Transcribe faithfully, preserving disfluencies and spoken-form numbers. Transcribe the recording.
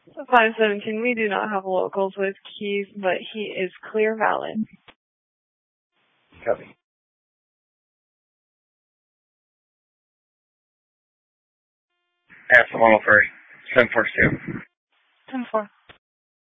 five seventeen, we do not have locals with keys, but he is clear valid. Copy. Ask the one oh three. ten four two. ten four.